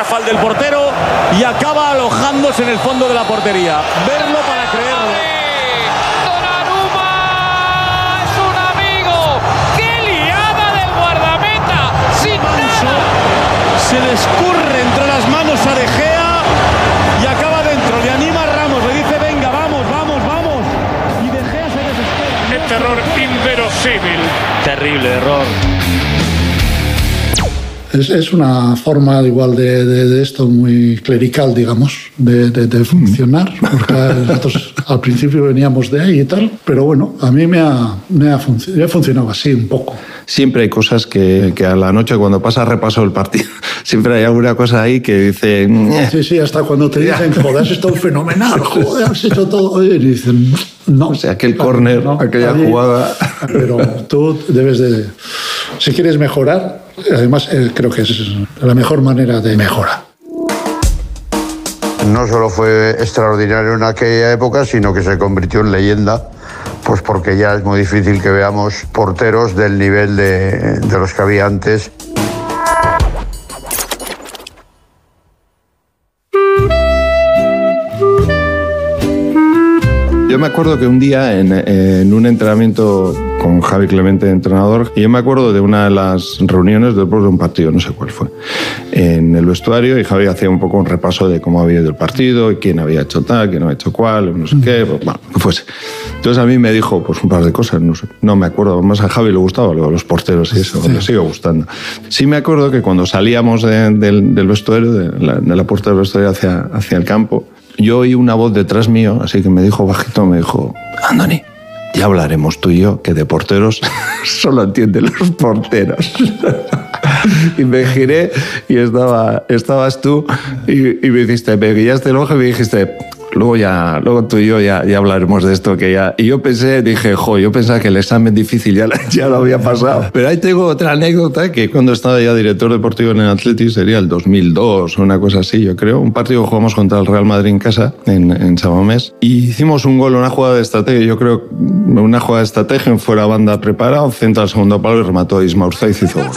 garrafal del portero y acaba alojándose en el fondo de la portería. Verlo para creerlo. ¡Donnarumma es un amigo! ¡Qué liada del guardameta! ¡Sin nada! Se le escurre entre las manos a De Gea y acaba dentro. Le anima a Ramos, le dice venga, vamos, vamos, vamos. Y De Gea se desespera. ¡Qué terror inverosímil! Terrible error. Es una forma igual de esto muy clerical, digamos, de funcionar, porque nosotros al principio veníamos de ahí y tal, pero bueno, a mí me ha funcionado así un poco. Siempre hay cosas que a la noche cuando pasa repaso el partido, siempre hay alguna cosa ahí que dice... Sí, hasta cuando te dicen, joder, has estado fenomenal, joder, has hecho todo, y dicen, no. O sea, aquel córner, no, aquella jugada... Pero tú debes de... Si quieres mejorar, además creo que es la mejor manera de mejorar. No solo fue extraordinario en aquella época, sino que se convirtió en leyenda, pues porque ya es muy difícil que veamos porteros del nivel de los que había antes. Yo me acuerdo que un día en un entrenamiento con Javi Clemente, entrenador, y yo me acuerdo de una de las reuniones después de un partido, no sé cuál fue, en el vestuario, y Javi hacía un poco un repaso de cómo había ido el partido, y quién había hecho tal, quién había hecho cuál, no sé qué, pues, bueno, que fuese. Entonces a mí me dijo pues un par de cosas, no me acuerdo, más a Javi le gustaba los porteros y eso, sí. Le sigue gustando. Sí me acuerdo que cuando salíamos del vestuario, de la puerta del vestuario hacia el campo, yo oí una voz detrás mío, así que me dijo bajito, me dijo, Andoni, ya hablaremos tú y yo, que de porteros solo entienden los porteros. Y me giré y estabas tú y me dijiste, me guiaste el ojo y me dijiste, luego tú y yo ya hablaremos de esto. Y yo dije, yo pensaba que el examen difícil ya lo había pasado. Pero ahí tengo otra anécdota, que cuando estaba ya director deportivo en el Athletic, sería el 2002 o una cosa así, yo creo. Un partido que jugamos contra el Real Madrid en casa, en San Mamés, y hicimos un gol, una jugada de estrategia, yo creo, una jugada de estrategia en fuera banda preparado, centra al segundo palo y remató a Isma Urzaiz y hizo gol.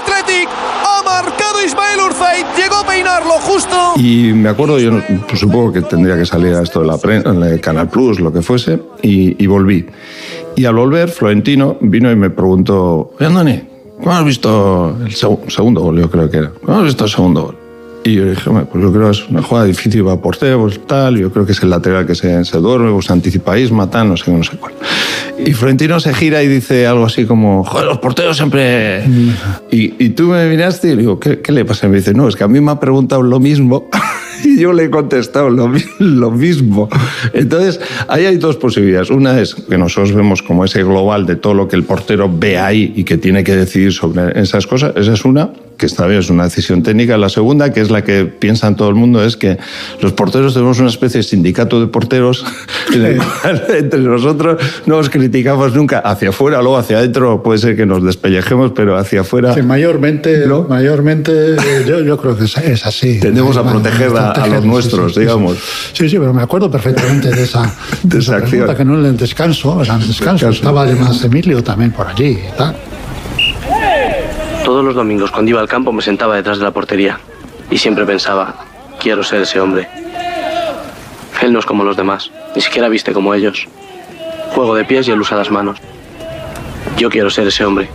Llegó a peinarlo justo. Y me acuerdo, yo pues supongo que tendría que salir a esto de la prensa, en el Canal Plus, lo que fuese, y volví. Y al volver, Florentino vino y me preguntó, Andoni, ¿cómo has visto el segundo gol? Yo creo que era. ¿Cómo has visto el segundo gol? Y yo dije, pues yo creo que es una jugada difícil para portero, pues tal, yo creo que es el lateral que se duerme, pues anticipa a Isma, tal, no sé cuál. Y Florentino se gira y dice algo así como, joder, los porteros siempre... Y tú me miraste y le digo, ¿qué le pasa? Y me dice, no, es que a mí me ha preguntado lo mismo y yo le he contestado lo mismo. Entonces, ahí hay dos posibilidades. Una es que nosotros vemos como ese global de todo lo que el portero ve ahí y que tiene que decidir sobre esas cosas. Esa es una, que está bien, es una decisión técnica. La segunda, que es la que piensa todo el mundo, es que los porteros tenemos una especie de sindicato de porteros en el cual entre nosotros no os criticamos nunca hacia afuera, luego hacia adentro puede ser que nos despellejemos, pero hacia afuera... Sí, mayormente yo creo que es así. Tendemos a proteger a los nuestros, sí, digamos. Sí, pero me acuerdo perfectamente de esa acción. Que no en el descanso, estaba además Emilio también por allí y tal. Todos los domingos cuando iba al campo me sentaba detrás de la portería y siempre pensaba, quiero ser ese hombre. Él no es como los demás, ni siquiera viste como ellos. Juego de pies y él usa las manos. Yo quiero ser ese hombre.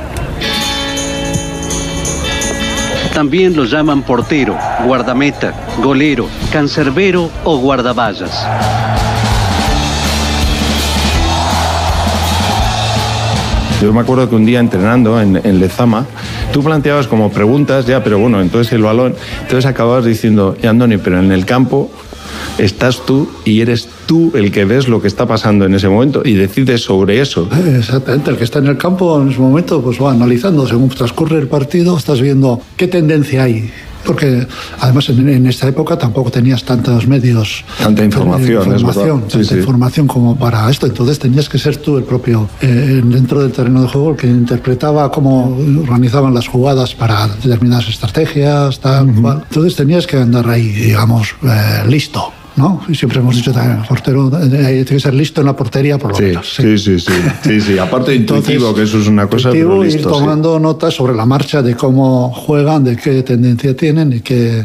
También los llaman portero, guardameta, golero, cancerbero o guardaballas. Yo me acuerdo que un día entrenando en Lezama, tú planteabas como preguntas, ya, pero bueno, entonces el balón, entonces acababas diciendo, Andoni, pero en el campo estás tú y eres tú el que ves lo que está pasando en ese momento y decides sobre eso. Exactamente, el que está en el campo en ese momento pues va analizando, según transcurre el partido, estás viendo qué tendencia hay. Porque además en esta época tampoco tenías tantos medios. Tanta información, es verdad. Tanta información como para esto. Entonces tenías que ser tú el propio, dentro del terreno de juego, el que interpretaba cómo organizaban las jugadas para determinadas estrategias, tal cual. Entonces tenías que andar ahí, digamos, listo, ¿no? Y siempre hemos dicho también, el portero tiene que ser listo en la portería, por lo menos. Sí. Aparte de intuitivo, que eso es una cosa, pero listo, ir tomando notas sobre la marcha de cómo juegan, de qué tendencia tienen y qué